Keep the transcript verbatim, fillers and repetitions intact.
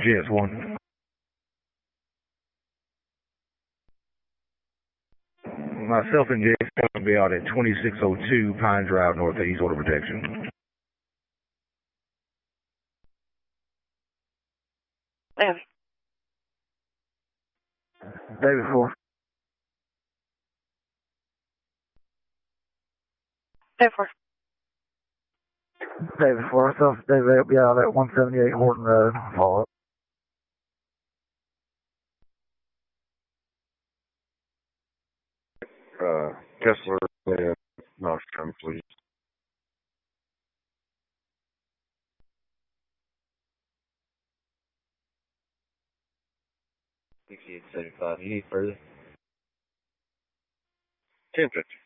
G S one. Myself and Jay going to be out at twenty-six oh two Pine Drive Northeast, order protection. David. David four. David four. David four. Myself, David, will be out at one seventy-eight Horton Road. Follow up. Uh, Kessler, uh, Nostrum, please. sixty-eight seventy-five. You need further? ten fifty.